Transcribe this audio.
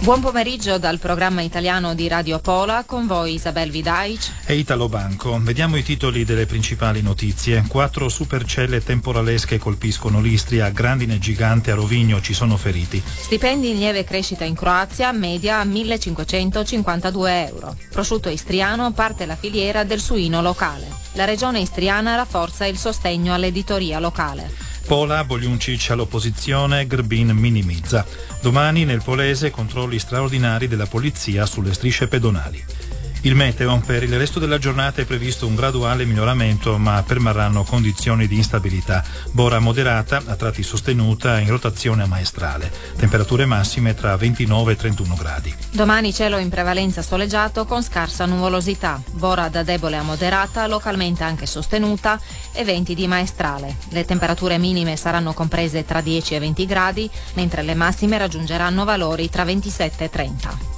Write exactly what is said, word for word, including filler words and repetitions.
Buon pomeriggio dal programma italiano di Radio Pola, con voi Isabel Vidaic e Italo Banco. Vediamo i titoli delle principali notizie. Quattro supercelle temporalesche colpiscono l'Istria, grandine gigante a Rovigno, ci sono feriti. Stipendi in lieve crescita in Croazia, media millecinquecentocinquantadue euro. Prosciutto istriano, parte la filiera del suino locale. La regione istriana rafforza il sostegno all'editoria locale. Pola, Bogliuncic all'opposizione, Grbin minimizza. Domani nel Polese controlli straordinari della polizia sulle strisce pedonali. Il meteo: per il resto della giornata è previsto un graduale miglioramento, ma permarranno condizioni di instabilità. Bora moderata, a tratti sostenuta, in rotazione a maestrale. Temperature massime tra ventinove e trentuno gradi. Domani cielo in prevalenza soleggiato con scarsa nuvolosità. Bora da debole a moderata, localmente anche sostenuta, e venti di maestrale. Le temperature minime saranno comprese tra dieci e venti gradi, mentre le massime raggiungeranno valori tra ventisette e trenta.